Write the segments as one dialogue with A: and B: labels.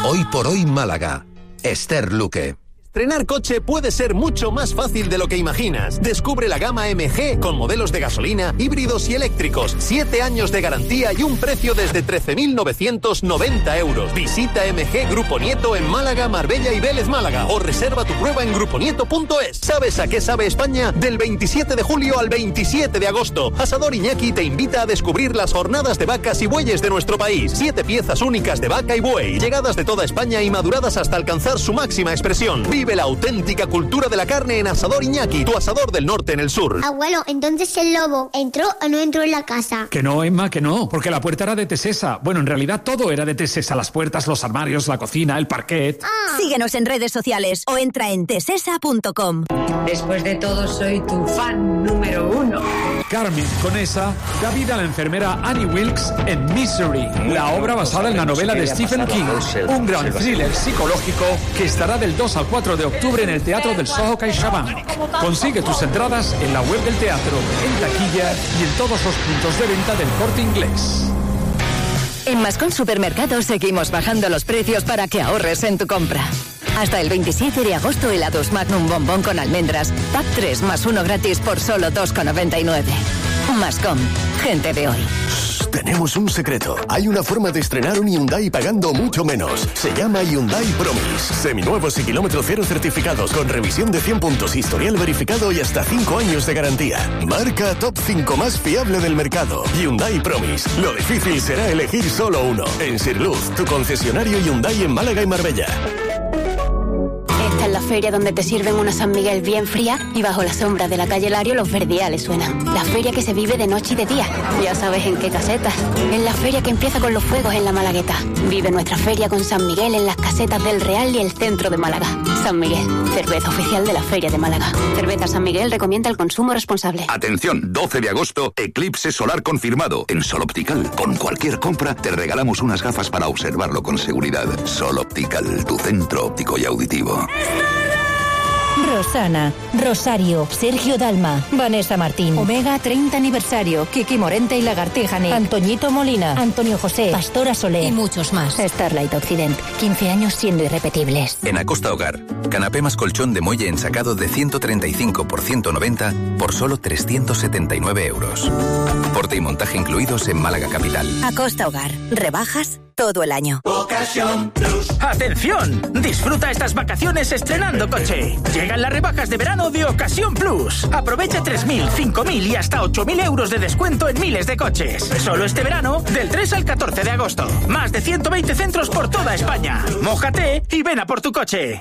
A: Hoy por hoy Málaga. Esther Luque.
B: Estrenar coche puede ser mucho más fácil de lo que imaginas. Descubre la gama MG con modelos de gasolina, híbridos y eléctricos. 7 años de garantía y un precio desde 13.990 euros. Visita MG Grupo Nieto en Málaga, Marbella y Vélez Málaga o reserva tu prueba en gruponieto.es. ¿Sabes a qué sabe España? Del 27 de julio al 27 de agosto. Asador Iñaki te invita a descubrir las jornadas de vacas y bueyes de nuestro país. 7 piezas únicas de vaca y buey, llegadas de toda España y maduradas hasta alcanzar su máxima expresión. Vive la auténtica cultura de la carne en Asador Iñaki, tu asador del norte en el sur.
C: Abuelo, entonces el lobo ¿entró o no entró en la casa?
D: Que no, Emma, que no, porque la puerta era de Tesesa. Bueno, en realidad todo era de Tesesa, las puertas, los armarios, la cocina, el parquet.
E: Síguenos en redes sociales o entra en tesesa.com.
F: Después de todo, soy tu fan número 1.
D: Carmen Conesa da vida a la enfermera Annie Wilkes en Misery, la obra basada en la novela de Stephen King, un gran thriller psicológico que estará del 2 al 4 de octubre en el Teatro del Soho CaixaBank. Consigue tus entradas en la web del teatro, en taquilla y en todos los puntos de venta del Corte Inglés.
E: En Mascón Supermercados seguimos bajando los precios para que ahorres en tu compra. Hasta el 27 de agosto, helados Magnum Bombón con almendras, pack 3 más 1 gratis por solo 2,99. Mascón, gente de hoy.
G: Tenemos un secreto. Hay una forma de estrenar un Hyundai pagando mucho menos. Se llama Hyundai Promise. Seminuevos y kilómetro cero certificados con revisión de 100 puntos, historial verificado y hasta 5 años de garantía. Marca top 5 más fiable del mercado. Hyundai Promise. Lo difícil será elegir solo uno. En Sirluz, tu concesionario Hyundai en Málaga y Marbella.
H: Esta es la feria donde te sirven una San Miguel bien fría y bajo la sombra de la calle Lario los verdiales suenan. La feria que se vive de noche y de día. Ya sabes en qué casetas. Es la feria que empieza con los fuegos en la Malagueta. Vive nuestra feria con San Miguel en las casetas del Real y el centro de Málaga. San Miguel, cerveza oficial de la Feria de Málaga. Cerveza San Miguel recomienda el consumo responsable.
I: Atención, 12 de agosto, eclipse solar confirmado. En Sol Optical, con cualquier compra, te regalamos unas gafas para observarlo con seguridad. Sol Optical, tu centro óptico y auditivo.
J: Rosana, Rosario, Sergio Dalma, Vanessa Martín, Omega 30 aniversario, Kiki Morente y Lagartijani, Antoñito Molina, Antonio José, Pastora Solé y muchos más. Starlight Occident, 15 años siendo irrepetibles.
K: En Acosta Hogar, canapé más colchón de muelle ensacado de 135 por 190 por solo 379 euros. Porte y montaje incluidos en Málaga Capital.
E: Acosta Hogar, rebajas todo el año.
L: Ocasión Plus. ¡Atención! Disfruta estas vacaciones estrenando coche. Llegan las rebajas de verano de Ocasión Plus. Aprovecha 3.000, 5.000 y hasta 8.000 euros de descuento en miles de coches. Solo este verano, del 3 al 14 de agosto. Más de 120 centros por toda España. Mójate y ven a por tu coche.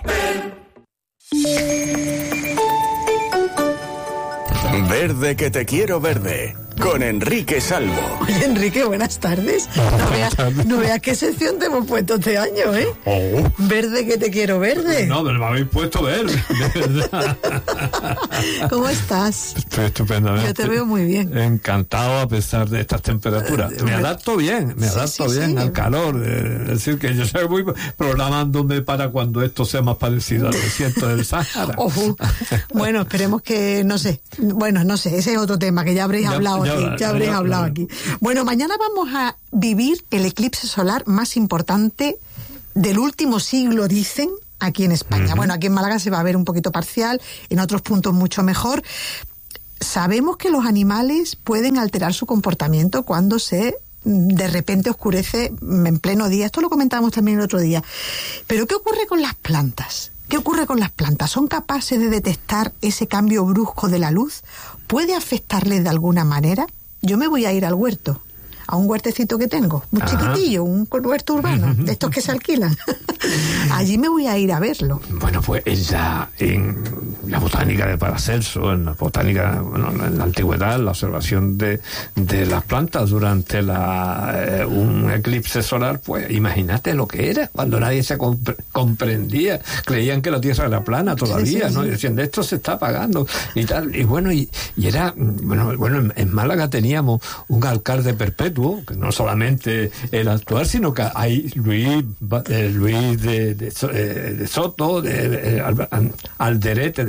G: Verde que te quiero verde. Con Enrique Salvo.
M: Oye, Enrique, buenas tardes. No veas qué sección te hemos puesto este año, ¿eh?
N: Oh.
M: Verde que te quiero verde.
N: No, pero me habéis puesto verde, de verdad.
M: ¿Cómo estás?
N: Estoy estupendamente.
M: Yo te veo muy bien.
N: Encantado a pesar de estas temperaturas. Me adapto bien al calor. Es decir, que yo soy muy programándome para cuando esto sea más parecido al desierto del Sáhara.
M: Bueno, esperemos que, no sé, ese es otro tema que ya habréis hablado. Ya habréis hablado aquí. Bueno, mañana vamos a vivir el eclipse solar más importante del último siglo, dicen, aquí en España. Uh-huh. Bueno, aquí en Málaga se va a ver un poquito parcial, en otros puntos mucho mejor. Sabemos que los animales pueden alterar su comportamiento cuando de repente oscurece en pleno día. Esto lo comentábamos también el otro día. Pero ¿qué ocurre con las plantas? ¿Qué ocurre con las plantas? ¿Son capaces de detectar ese cambio brusco de la luz? ¿Puede afectarles de alguna manera? Yo me voy a ir al huerto, a un huertecito que tengo, muy chiquitillo, un huerto urbano, de estos que se alquilan. Allí me voy a ir a verlo.
N: Bueno, pues ya en la botánica de Paracelso, en la botánica, en la antigüedad, la observación de las plantas durante un eclipse solar, pues imagínate lo que era, cuando nadie se comprendía, creían que la Tierra era plana todavía, ¿no? Y decían, esto se está apagando y tal, y bueno, y era, bueno, en Málaga teníamos un alcalde perpetuo, que no solamente el actual, sino que hay Luis de Soto, Alderete de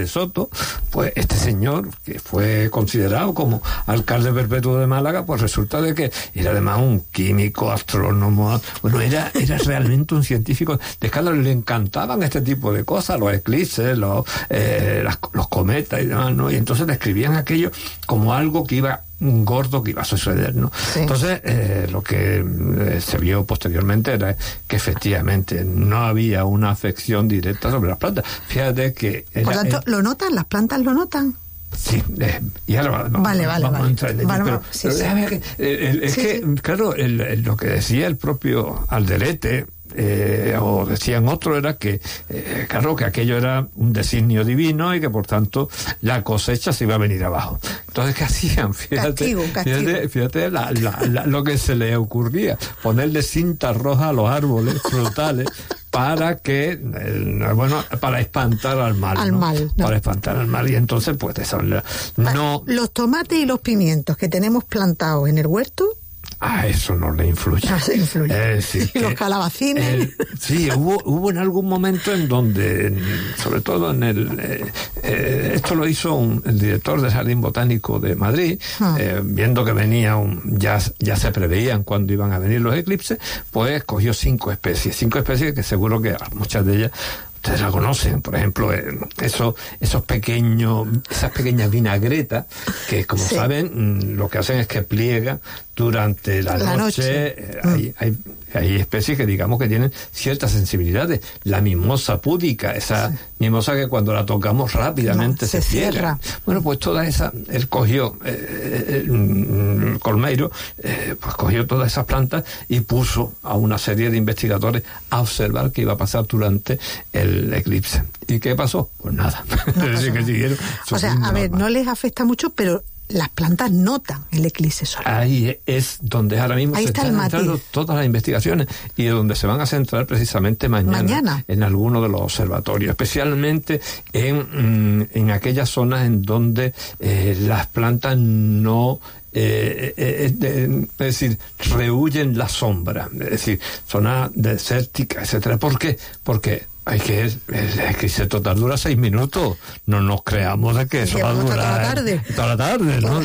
N: de Soto, pues este señor, que fue considerado como alcalde perpetuo de Málaga, pues resulta de que era además un químico, astrónomo, bueno, era realmente un científico de escala. Le encantaban este tipo de cosas, los eclipses, los cometas y demás, ¿no? Y entonces describían aquello como algo que iba gordo, que iba a suceder, ¿no? Sí. Entonces, lo que se vio posteriormente era que efectivamente no había una afección directa sobre las plantas. Fíjate que...
M: Por tanto, ¿lo notan? ¿Las plantas lo notan?
N: Sí, y ahora vamos a entrar en ello. Claro, lo que decía el propio Alderete, o decían otro, era que claro, que aquello era un designio divino y que por tanto la cosecha se iba a venir abajo. Entonces, ¿qué hacían? Castigo. Fíjate lo que se les ocurría: ponerle cinta roja a los árboles frutales para que, para espantar al mal. Para espantar al mal. Y entonces, pues, eso no...
M: Los tomates y los pimientos que tenemos plantados en el huerto,
N: eso no le influye.
M: No se influye.
N: Sí,
M: y los calabacines.
N: Sí, hubo en algún momento en donde, sobre todo en esto lo hizo el director del Jardín Botánico de Madrid, viendo que venía ya se preveían cuándo iban a venir los eclipses, pues cogió 5 especies que seguro que muchas de ellas ustedes la conocen. Por ejemplo, esas pequeñas vinagretas que, como saben, lo que hacen es que pliegan durante la noche. Hay especies que digamos que tienen ciertas sensibilidades. La mimosa púdica, esa mimosa que cuando la tocamos rápidamente se cierra. Bueno, pues toda esa, él cogió, el Colmeiro, pues cogió todas esas plantas y puso a una serie de investigadores a observar qué iba a pasar durante el eclipse. ¿Y qué pasó? Pues nada.
M: No les afecta mucho, pero las plantas notan el eclipse solar.
N: Ahí es donde ahora mismo se están centrando todas las investigaciones y donde se van a centrar precisamente mañana en algunos de los observatorios, especialmente en aquellas zonas en donde las plantas no... es decir, rehuyen la sombra, es decir, zonas desérticas, etcétera. ¿Por qué? Porque el eclipse total dura 6 minutos. No nos creamos de que eso va a durar toda la tarde, ¿no?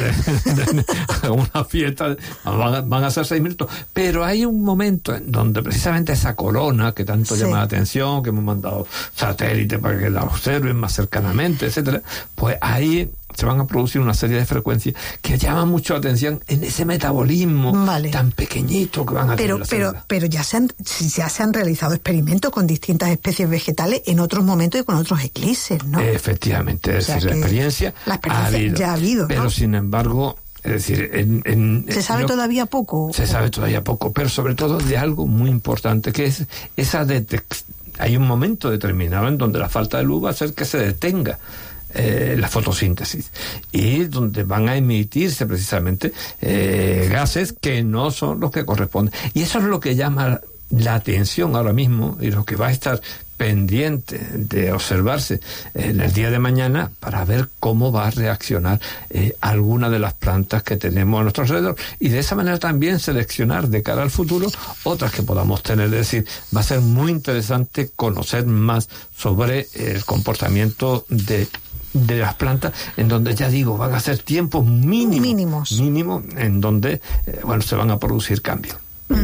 N: Una fiesta, van a ser 6 minutos. Pero hay un momento en donde precisamente esa corona que tanto llama la atención, que hemos mandado satélites para que la observen más cercanamente, etcétera, pues ahí se van a producir una serie de frecuencias que llaman mucho la atención en ese metabolismo tan pequeñito que van a tener.
M: Pero ya se han realizado experimentos con distintas especies vegetales en otros momentos y con otros eclipses, ¿no?
N: Efectivamente, es decir, la experiencia
M: ya ha habido,
N: pero sin embargo, es decir,
M: se sabe todavía poco.
N: Se sabe todavía poco, pero sobre todo de algo muy importante, que es esa hay un momento determinado en donde la falta de luz va a hacer que se detenga la fotosíntesis, y donde van a emitirse precisamente gases que no son los que corresponden. Y eso es lo que llama la atención ahora mismo, y lo que va a estar pendiente de observarse en el día de mañana, para ver cómo va a reaccionar alguna de las plantas que tenemos a nuestro alrededor, y de esa manera también seleccionar de cara al futuro otras que podamos tener. Es decir, va a ser muy interesante conocer más sobre el comportamiento de las plantas, en donde, ya digo, van a ser tiempos mínimos en donde se van a producir cambios.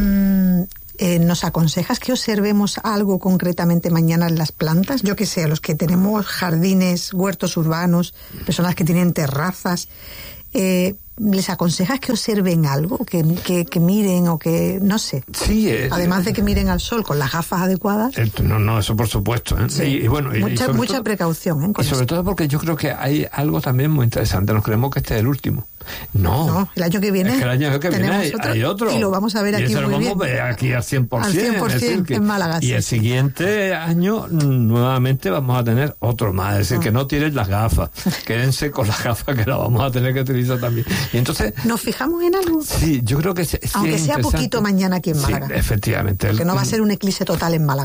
M: ¿Nos aconsejas que observemos algo concretamente mañana en las plantas? Yo que sé, a los que tenemos jardines, huertos urbanos, personas que tienen terrazas, ¿les aconsejas que observen algo? Que miren, o que, no sé.
N: Sí.
M: Además de que miren al sol con las gafas adecuadas.
N: No, eso por supuesto.
M: Sí. Mucha precaución.
N: Y sobre todo porque yo creo que hay algo también muy interesante. Nos creemos que este es el último. No,
M: el año que viene.
N: Es que el año que viene hay otro.
M: Y lo vamos a ver aquí muy bien. Y eso lo vamos a ver
N: aquí al 100%.
M: Al 100% en Málaga.
N: Y el siguiente año nuevamente vamos a tener otro más. Es decir, que no tiren las gafas. Quédense con las gafas, que las vamos a tener que utilizar también. Y entonces,
M: ¿nos fijamos en algo?
N: Sí, yo creo que
M: aunque sea poquito mañana aquí en Málaga.
N: Sí, efectivamente.
M: Que no va a ser un eclipse total en Málaga.